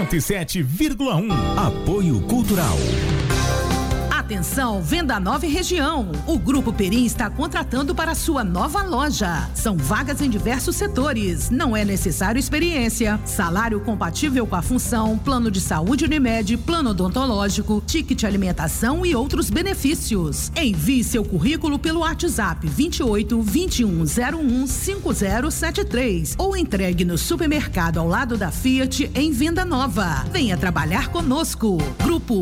107,1. Apoio Cultural. Atenção, Venda Nova e Região. O Grupo Perim está contratando para sua nova loja. São vagas em diversos setores. Não é necessário experiência. Salário compatível com a função, plano de saúde Unimed, plano odontológico, ticket alimentação e outros benefícios. Envie seu currículo pelo WhatsApp 28 2101 5073 ou entregue no supermercado ao lado da Fiat em Venda Nova. Venha trabalhar conosco. Grupo